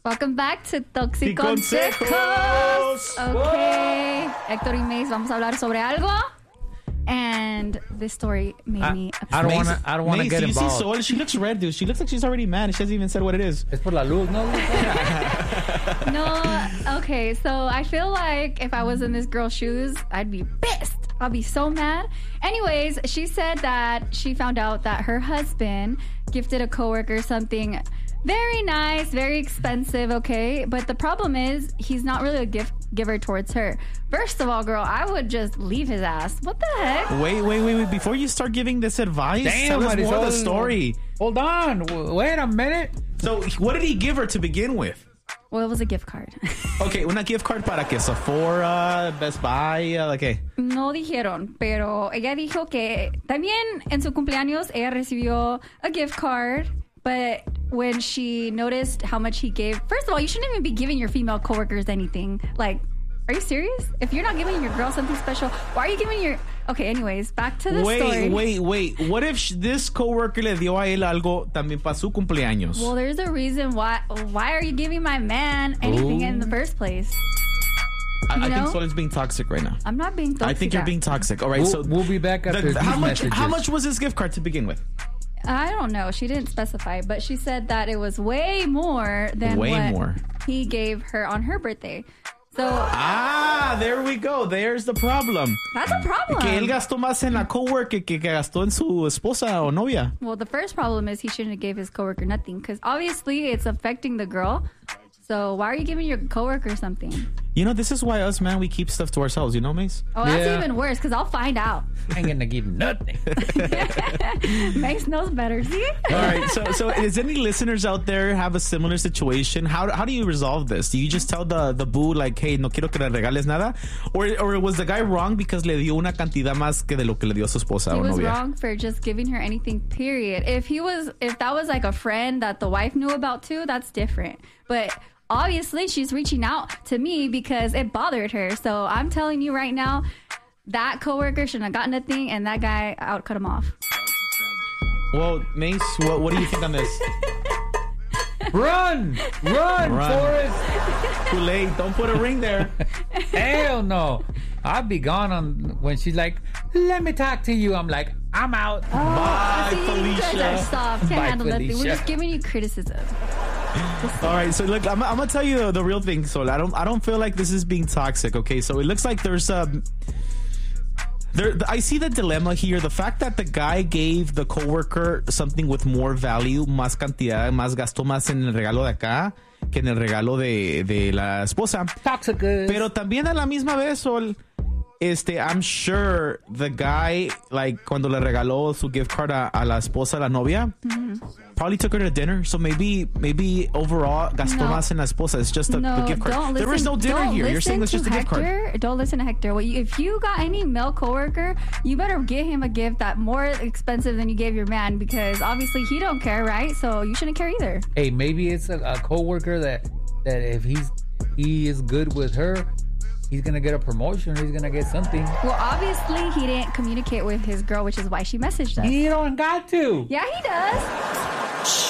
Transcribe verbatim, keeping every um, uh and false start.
Welcome back to Toxiconsejos. Okay. Héctor y Mace, vamos a hablar sobre algo. And this story made I, me upset. I don't want to. I don't want to Mace, get do you involved. see Sol? She looks red, dude. She looks like she's already mad. She hasn't even said what it is. Es por la luz, ¿no? No, okay, so I feel like if I was in this girl's shoes, I'd be pissed. I'll be so mad. Anyways, she said that she found out that her husband gifted a coworker something very nice, very expensive, okay? But the problem is he's not really a gift giver towards her. First of all, girl, I would just leave his ass. What the heck? Wait, wait, wait, wait. Before you start giving this advice, Damn, tell us more of the Marisol. story. Hold on. W- Wait a minute. So, what did he give her to begin with? Well, it was a gift card. Okay, una gift card para qué? Sephora, Best Buy, uh, like, ¿qué? No dijeron, pero ella dijo que también en su cumpleaños ella recibió a gift card, but when she noticed how much he gave, first of all, you shouldn't even be giving your female coworkers anything. Like, are you serious? If you're not giving your girl something special, why are you giving your... Okay, anyways, back to the wait, story. Wait, wait, wait. What if sh- this coworker le dio a él algo también para su cumpleaños? Well, there's a reason why. Why are you giving my man anything Ooh. in the first place? I, You I think know? Sol is being toxic right now. I'm not being toxic. I think you're being toxic. All right, We'll, so we'll be back after the, these how much? messages. How much was this gift card to begin with? I don't know. She didn't specify, but she said that it was way more than Way what more. he gave her on her birthday. So Ah, there we go. There's the problem. that's a problem. Que él gastó más en la coworker que, que gastó en su esposa o novia. Well, the first problem is he shouldn't have gave his coworker nothing because obviously it's affecting the girl. So why are you giving your coworker something? You know, this is why us, man, we keep stuff to ourselves. You know, Mace? Oh, that's Yeah. even worse because I'll find out. I ain't gonna give nothing. Mace knows better. See? All right. So, so is any listeners out there have a similar situation? How how do you resolve this? Do you just tell the the boo like, hey, no quiero que le regales nada, or or was the guy wrong because le dio una cantidad más que de lo que le dio su esposa He o was novia? wrong for just giving her anything, period. If he was, if that was like a friend that the wife knew about too, that's different. But obviously she's reaching out to me because it bothered her. So I'm telling you right now, that coworker shouldn't have gotten nothing and that guy, I would cut him off. Well, Mace, what what do you think on this? Run! Run, Run. Forrest! Too late. Don't put a ring there. Hell no. I'll be gone on when she's like, let me talk to you. I'm like, I'm out. Bye, See, you guys Felicia. are soft. Can't Bye, handle nothing. We're Felicia. just giving you criticism. All right, so look, I'm, I'm gonna tell you the, the real thing. So I don't, I don't feel like this is being toxic. Okay, so it looks like there's um, there. I see the dilemma here. The fact that the guy gave the coworker something with more value, más cantidad, más gastó más en el regalo de acá que en el regalo de, de la esposa. Toxic. Pero también a la misma vez, Sol, este, I'm sure the guy, like, cuando le regaló su gift card a, a la esposa, la novia, probably took her to dinner. So maybe, maybe overall, gastó No. más en la esposa. It's just a, No, a gift card. don't listen. There is no dinner don't here. You're saying listen it's just to a gift card. Hector. Don't listen to Hector. Well, you, if you got any male coworker, you better get him a gift that more expensive than you gave your man because obviously he don't care, right? So you shouldn't care either. Hey, maybe it's a, a coworker that that if he's he is good with her, he's gonna get a promotion. He's gonna get something. Well, obviously he didn't communicate with his girl, which is why she messaged us. You don't got to. Yeah, he does.